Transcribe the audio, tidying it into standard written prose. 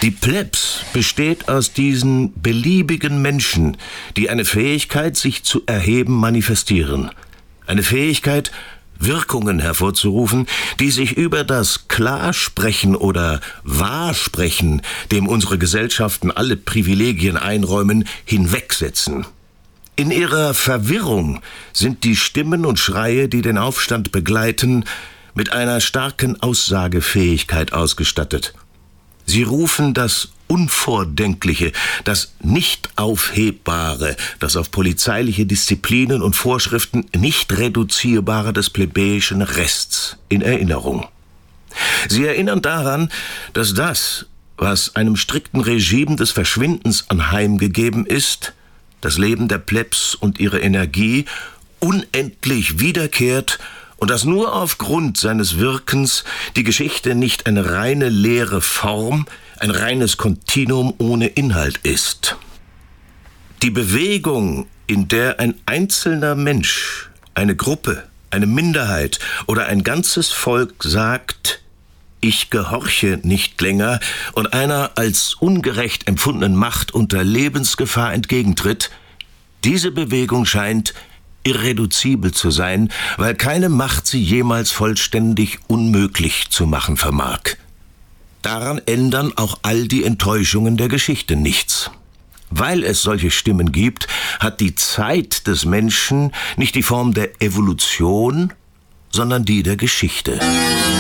Die Plebs besteht aus diesen beliebigen Menschen, die eine Fähigkeit, sich zu erheben, manifestieren. Eine Fähigkeit, Wirkungen hervorzurufen, die sich über das Klarsprechen oder Wahrsprechen, dem unsere Gesellschaften alle Privilegien einräumen, hinwegsetzen. In ihrer Verwirrung sind die Stimmen und Schreie, die den Aufstand begleiten, mit einer starken Aussagefähigkeit ausgestattet. Sie rufen das Unvordenkliche, das Nicht-Aufhebbare, das auf polizeiliche Disziplinen und Vorschriften nicht reduzierbare des plebejischen Rests in Erinnerung. Sie erinnern daran, dass das, was einem strikten Regime des Verschwindens anheimgegeben ist, das Leben der Plebs und ihre Energie, unendlich wiederkehrt und dass nur aufgrund seines Wirkens die Geschichte nicht eine reine leere Form, ein reines Kontinuum ohne Inhalt ist. Die Bewegung, in der ein einzelner Mensch, eine Gruppe, eine Minderheit oder ein ganzes Volk sagt, ich gehorche nicht länger und einer als ungerecht empfundenen Macht unter Lebensgefahr entgegentritt, diese Bewegung scheint irreduzibel zu sein, weil keine Macht sie jemals vollständig unmöglich zu machen vermag. Daran ändern auch all die Enttäuschungen der Geschichte nichts. Weil es solche Stimmen gibt, hat die Zeit des Menschen nicht die Form der Evolution, sondern die der Geschichte.